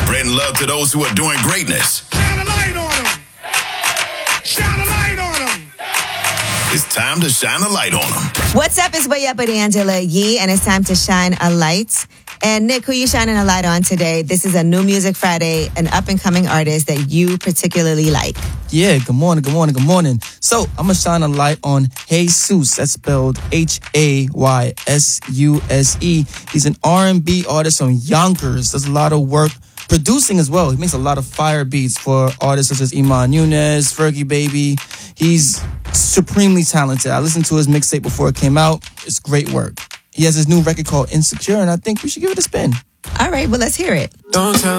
Spreading love to those who are doing greatness. Shine a light on them. Shine a light on them. It's time to shine a light on them. What's up? It's Way Up with Angela Yee, and it's time to shine a light. And Nick, who you shining a light on today? This is a New Music Friday, an up-and-coming artist that you particularly like. Yeah, good morning. So, I'm going to shine a light on Jesus. That's spelled Haysuse. He's an R&B artist from Yonkers. Does a lot of work producing as well. He makes a lot of fire beats for artists such as Iman Yunes, Fergie Baby. He's supremely talented. I listened to his mixtape before it came out. It's great work. He has his new record called Insecure, and I think we should give it a spin. All right, well, let's hear it. Don't tell